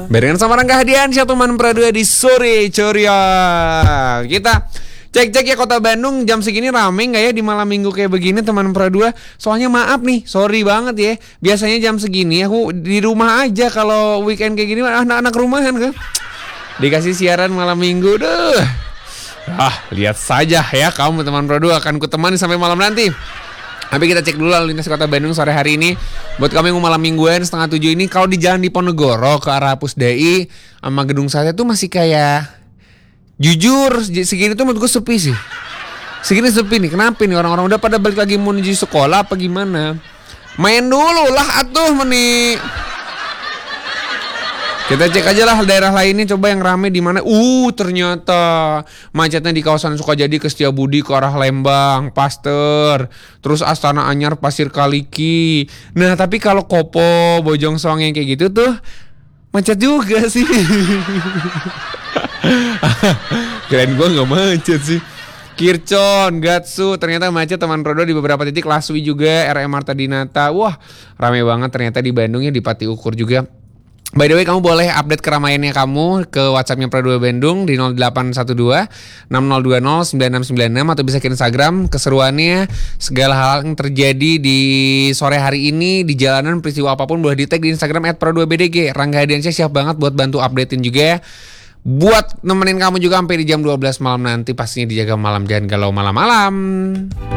Barengan sama Rangga Hadiansyah teman Pradua di sore ceria. Kita cek-cek ya kota Bandung jam segini rame nggak ya di malam minggu kayak begini teman Pradua. Soalnya maaf nih, sorry banget ya. Biasanya jam segini aku di rumah aja kalau weekend kayak gini anak-anak rumahan kan. Dikasih siaran malam minggu deh. Lihat saja ya kamu teman Pradua akan kutemani sampai malam nanti. Tapi kita cek dulu lalu lintas kota Bandung sore hari ini. Buat kami yang mau malam mingguan 6:30 ini, kalau di jalan Diponegoro ke arah Pusdai sama Gedung Sate tuh masih kayak, jujur segini tuh menurut gue sepi sih. Segini sepi nih, kenapa nih orang-orang udah pada balik lagi menuju sekolah apa gimana? Main dulu lah atuh meni. Kita cek aja lah daerah lainnya coba yang rame di mana. Ternyata macetnya di kawasan Sukajadi ke Setiabudi ke arah Lembang, Pasteur, terus Astana Anyar, Pasir Kaliki. Nah, tapi kalau Kopo, Bojong Soang yang kayak gitu tuh macet juga sih. Kirain gua enggak macet sih. Kircon, Gatsu, ternyata macet teman Prodo di beberapa titik. Laswi juga, RM Marta Dinata. Wah, rame banget ternyata di Bandung ya, di Pati Ukur juga. By the way, kamu boleh update keramaiannya kamu ke WhatsAppnya Pradua Bandung di 0812 6020 9696 atau bisa ke Instagram keseruannya segala hal yang terjadi di sore hari ini di jalanan peristiwa apapun boleh di tag di Instagram @Pradua_BDG. Rangga Hadiansyah siap banget buat bantu updatein juga ya. Buat nemenin kamu juga sampai di jam 12 malam nanti, pastinya dijaga malam, jangan galau malam-malam.